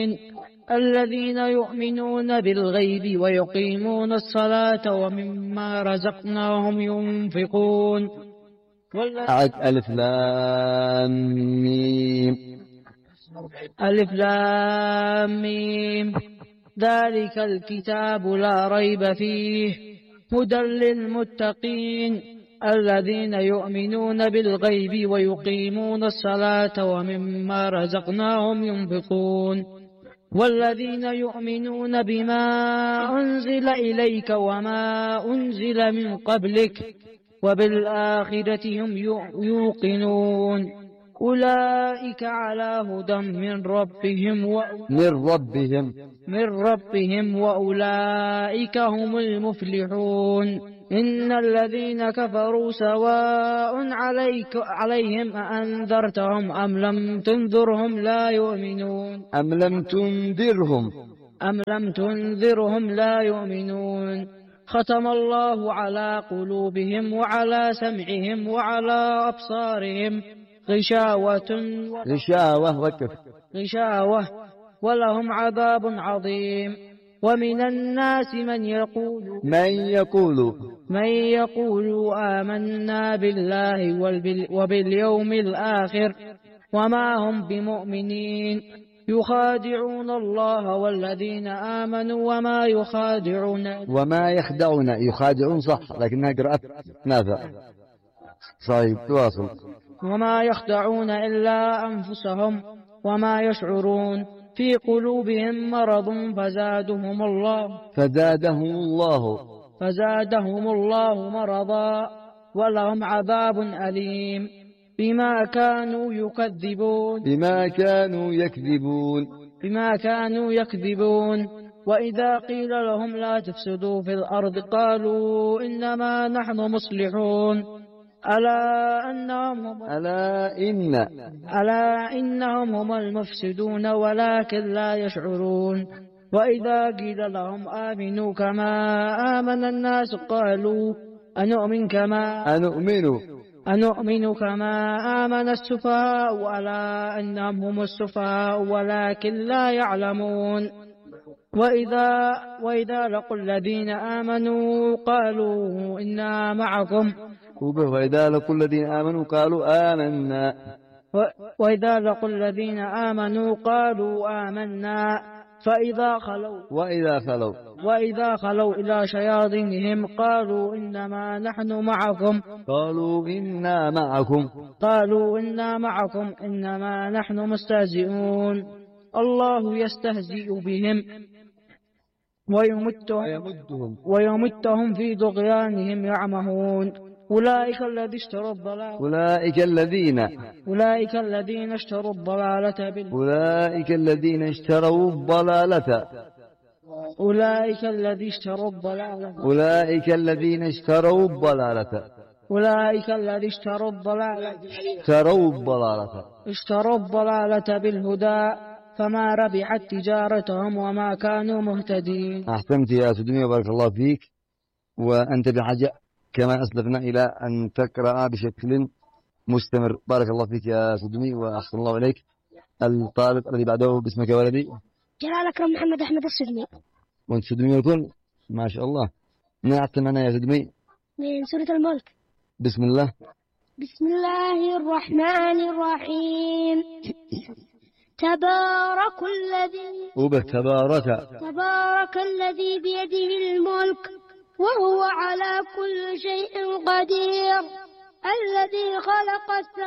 الذين يؤمنون بالغيب ويقيمون الصلاة ومما رزقناهم ينفقون. ألف لام ميم. ألف لام ميم. ذلك الكتاب لا ريب فيه هدى للمتقين الذين يؤمنون بالغيب ويقيمون الصلاة ومما رزقناهم ينفقون. والذين يؤمنون بما أنزل إليك وما أنزل من قبلك وبالآخرة هم يوقنون أولئك على هدى من ربهم وأولئك هم المفلحون. إن الذين كفروا سواء عليهم أأنذرتهم أم لم تنذرهم لا يؤمنون. أم لم تنذرهم لا يؤمنون. ختم الله على قلوبهم وعلى سمعهم وعلى أبصارهم غشاوة ولهم عذاب عظيم. ومن الناس من يقول آمنا بالله وباليوم الآخر وما هم بمؤمنين يخادعون الله والذين آمنوا وما يخدعون صح لكنها قراءة نافع. صحيح تواصل. وما يخدعون إلا أنفسهم وما يشعرون. في قلوبهم مرض فزادهم الله مرضا ولهم عذاب أليم بما كانوا يكذبون. وإذا قيل لهم لا تفسدوا في الأرض قالوا إنما نحن مصلحون ألا إنهم هم المفسدون ولكن لا يشعرون. وإذا قيل لهم آمنوا كما آمن الناس قالوا أنؤمن كما آمن السفهاء ألا إنهم هم السفهاء ولكن لا يعلمون. وإذا لقوا الذين آمنوا قالوا إنا معكم وإذا لقوا الذين آمنوا قالوا آمنا وإذا خلوا إلى شياطينهم قالوا إنما نحن معكم إنما نحن مستهزئون. الله يستهزئ بهم ويمتهم في طغيانهم يعمهون. أولئك الذين اشتروا الضلالة بالهدى فما ربحت تجارتهم وما كانوا مهتدين. أحسنت يا سدمي وبارك الله فيك. وأنت بحاجة كما أسلفنا إلى أن تقرأ بشكل مستمر. بارك الله فيك يا سدمي وأحسن الله إليك. الطالب الذي بعده باسمك يا ولدي؟ جلال أكرم محمد أحمد السدمي. وأنت سدمي الكل ما شاء الله. نعت معنا يا سدمي من سورة الملك. بسم الله الرحمن الرحيم. تبارك الذي بيده الملك وهو على كل شيء قدير. الذي خلق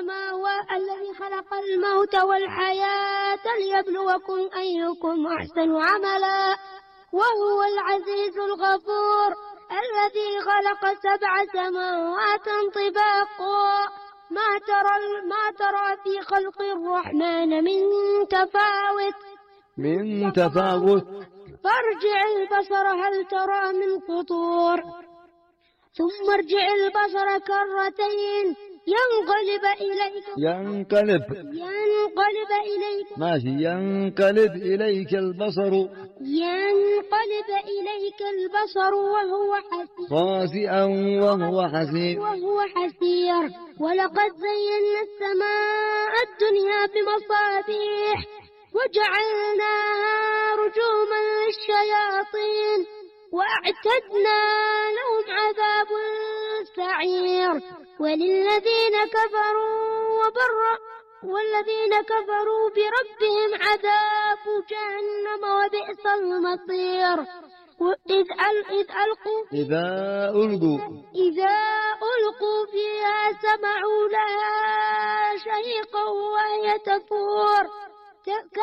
الموت والحياة ليبلوكم أيكم أحسن عملا وهو العزيز الغفور. الذي خلق 7 سماوات طباقا ما ترى في خلق الرحمن من تفاوت فارجع البصر هل ترى من فطور ثم ارجع البصر كرتين ينقلب إليك وهو حسير. ولقد زينا السماء الدنيا بمصابيح وجعلناها رجوما للشياطين وأعتدنا لهم عذاب السعير والذين كفروا بربهم عذاب جهنم وبئس المصير. إذا ألقوا فيها سمعوا لها شهيقا وهي تفور